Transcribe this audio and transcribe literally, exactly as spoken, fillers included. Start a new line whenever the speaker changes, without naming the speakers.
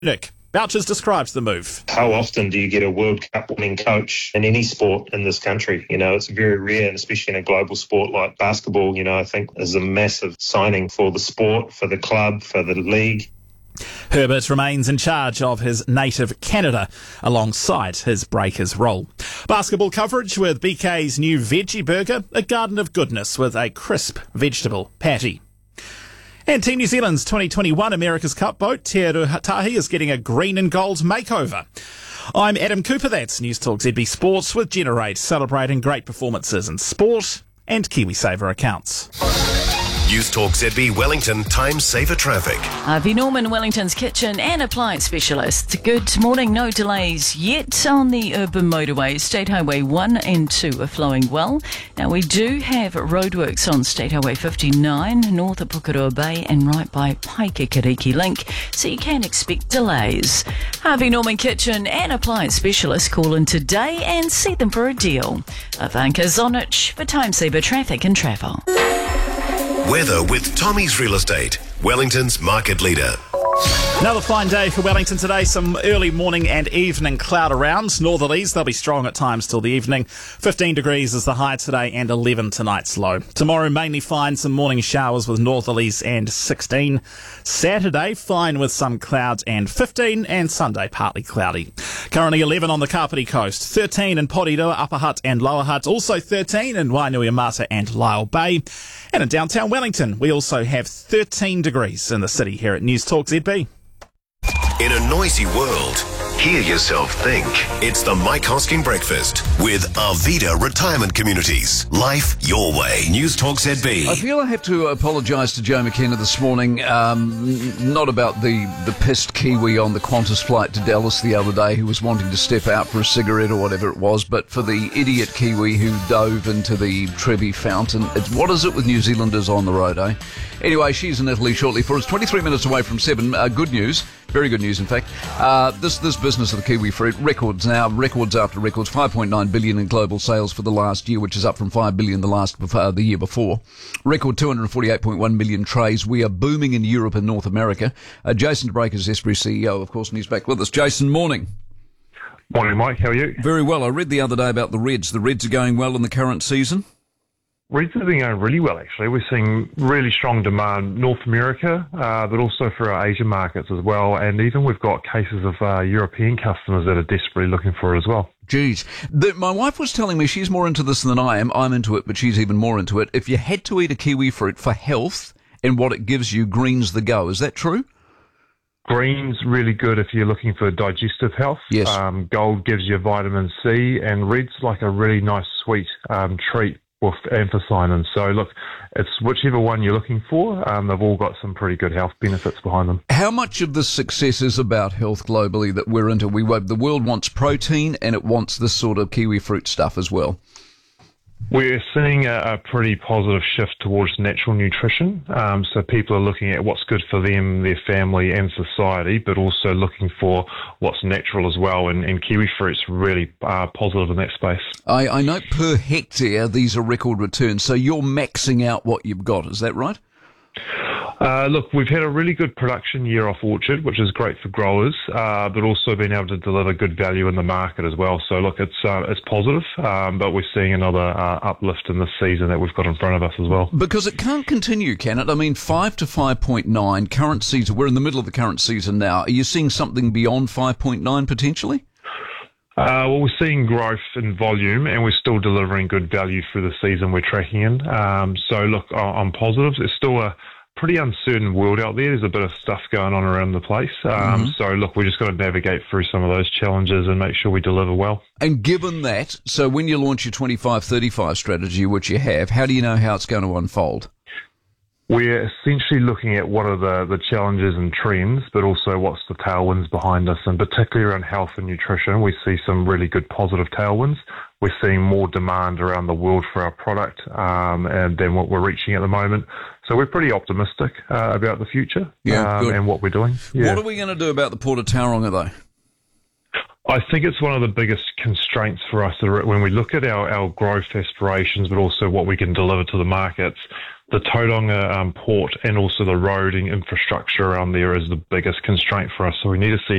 Nick Bouchers describes the move.
How often do you get a World Cup winning coach in any sport in this country? You know, it's very rare, and especially in a global sport like basketball, you know, I think is a massive signing for the sport, for the club, for the league.
Herbert remains in charge of his native Canada alongside his Breakers role. Basketball coverage with B K's new veggie burger, a garden of goodness with a crisp vegetable patty. And Team New Zealand's twenty twenty-one America's Cup boat, Te Tahi, is getting a green and gold makeover. I'm Adam Cooper, that's News Talk Z B Sports with Generate, celebrating great performances in sport and KiwiSaver accounts.
News Talk Z B Wellington Time Saver Traffic.
Harvey Norman, Wellington's kitchen and appliance specialist. Good morning, no delays yet on the urban motorways. State Highway one and two are flowing well. Now we do have roadworks on State Highway fifty-nine, north of Pukeroa Bay and right by Paikakiriki Link, so you can expect delays. Harvey Norman Kitchen and appliance specialist, call in today and see them for a deal. Ivanka Zonich for Time Saver Traffic and Travel.
Weather with Tommy's Real Estate, Wellington's market leader.
Another fine day for Wellington today. Some early morning and evening cloud around. Northerlies, they'll be strong at times till the evening. fifteen degrees is the high today and eleven tonight's low. Tomorrow mainly fine, some morning showers with northerlies and sixteen. Saturday fine with some clouds and fifteen, and Sunday partly cloudy. Currently eleven on the Kapiti coast, thirteen in Porirua, Upper Hutt and Lower Hutt, also thirteen in Wainuiomata and Lyle Bay. And in downtown Wellington, we also have thirteen degrees in the city here at News Talk Z B.
In a noisy world, hear yourself think. It's the Mike Hosking Breakfast with Arvida Retirement Communities. Life your way. News Talk Z B.
I feel I have to apologise to Joe McKenna this morning, um, not about the, the pissed Kiwi on the Qantas flight to Dallas the other day who was wanting to step out for a cigarette or whatever it was, but for the idiot Kiwi who dove into the Trevi fountain. It's, what is it with New Zealanders on the road, eh? Anyway, she's in Italy shortly for us. twenty-three minutes away from seven. Uh, good news. Very good news, in fact. Uh, this this business of the kiwi fruit, records now, records after records, five point nine billion in global sales for the last year, which is up from five billion the last uh, the year before. Record two hundred forty-eight point one million trays. We are booming in Europe and North America. Uh, Jason de Breykers, Zespri C E O, of course, and he's back with us. Jason, morning.
Morning, Mike. How are you?
Very well. I read the other day about the Reds. The Reds are going well in the current season.
Reds have been going really well, actually. We're seeing really strong demand North America, uh, but also for our Asian markets as well. And even we've got cases of uh, European customers that are desperately looking for it as well.
Geez. The, my wife was telling me she's more into this than I am. I'm into it, but she's even more into it. If you had to eat a kiwi fruit for health and what it gives you, green's the go. Is that true?
Green's really good if you're looking for digestive health.
Yes.
Um, gold gives you vitamin C, and red's like a really nice sweet um, treat with anthocyanin. So look, it's whichever one you're looking for. Um, they've all got some pretty good health benefits behind them.
How much of the success is about health globally that we're into? We the world wants protein and it wants this sort of kiwi fruit stuff as well.
We're seeing a, a pretty positive shift towards natural nutrition. Um, so people are looking at what's good for them, their family and society, but also looking for what's natural as well. And, and kiwi fruit's really uh, positive in that space.
I, I know per hectare these are record returns. So you're maxing out what you've got. Is that right?
Uh, look, we've had a really good production year off orchard, which is great for growers, uh, but also been able to deliver good value in the market as well. So look, it's uh, it's positive, um, but we're seeing another uh, uplift in this season that we've got in front of us as well. Because
it can't continue, can it? I mean, five to five point nine current season. We're in the middle of the current season now. Are you seeing something beyond five point nine potentially?
Uh, well, we're seeing growth in volume, and we're still delivering good value through the season we're tracking in. Um, so look, I'm positive. It's still a pretty uncertain world out there. There's a bit of stuff going on around the place. Um, mm-hmm. So, look, we're just got to navigate through some of those challenges and make sure we deliver well.
And given that, so when you launch your twenty-five thirty-five strategy, which you have, how do you know how it's going to unfold?
We're essentially looking at what are the, the challenges and trends, but also what's the tailwinds behind us. And particularly around health and nutrition, we see some really good positive tailwinds. We're seeing more demand around the world for our product um, and than what we're reaching at the moment. So we're pretty optimistic uh, about the future
yeah,
um, and what we're doing. Yeah.
What are we going to do about the Port of Tauranga, though?
I think it's one of the biggest constraints for us when we look at our, our growth aspirations, but also what we can deliver to the markets. the Tauranga um, port and also the road and infrastructure around there is the biggest constraint for us. So we need to see